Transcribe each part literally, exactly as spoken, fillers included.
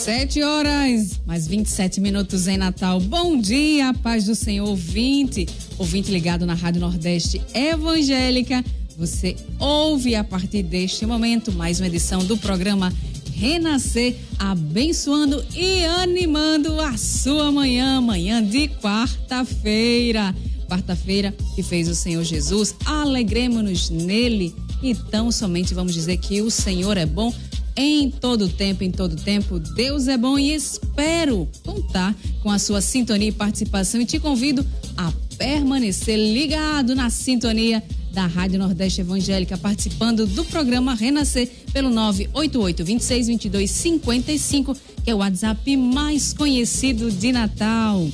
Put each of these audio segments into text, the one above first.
Sete horas, mais vinte e sete minutos em Natal. Bom dia, paz do Senhor, ouvinte, ouvinte ligado na Rádio Nordeste Evangélica. Você ouve a partir deste momento mais uma edição do programa Renascer, abençoando e animando a sua manhã, manhã de quarta-feira. Quarta-feira que fez o Senhor Jesus, alegremos-nos nele e tão somente vamos dizer que o Senhor é bom em todo tempo, em todo tempo. Deus é bom e espero contar com a sua sintonia e participação e te convido a permanecer ligado na sintonia da Rádio Nordeste Evangélica, participando do programa Renascer pelo nove oito oito, dois seis, dois dois cinco cinco, que é o WhatsApp mais conhecido de Natal.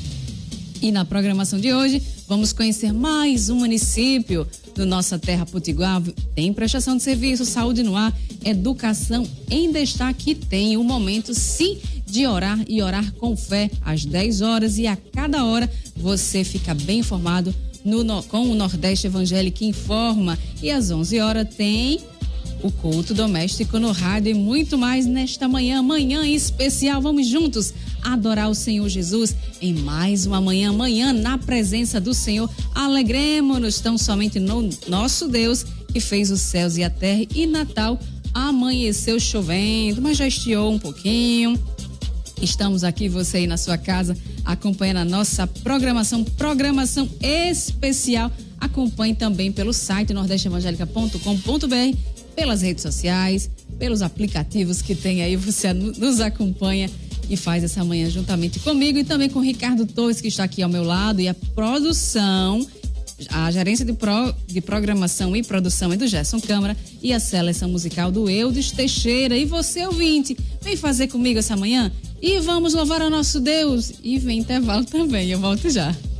E na programação de hoje, vamos conhecer mais um município do nossa terra potiguar. Tem prestação de serviço, saúde no ar, educação em destaque. Tem um momento, sim, de orar e orar com fé às dez horas, e a cada hora você fica bem informado no, no, com o Nordeste Evangélico Informa. E às onze horas tem o culto doméstico no rádio e muito mais nesta manhã, manhã especial. Vamos juntos adorar o Senhor Jesus em mais uma manhã, manhã na presença do Senhor. Alegremos-nos tão somente no nosso Deus que fez os céus e a terra. E Natal amanheceu chovendo, mas já estiou um pouquinho. Estamos aqui, você aí na sua casa, acompanhando a nossa programação, programação especial. Acompanhe também pelo site nordeste evangélica ponto com ponto br, pelas redes sociais, pelos aplicativos que tem aí, você nos acompanha e faz essa manhã juntamente comigo e também com o Ricardo Torres, que está aqui ao meu lado, e a produção, a gerência de, pro, de programação e produção é do Gerson Câmara e a seleção musical do Eudes Teixeira. E você, ouvinte, vem fazer comigo essa manhã e vamos louvar ao nosso Deus. E vem intervalo também, eu volto já.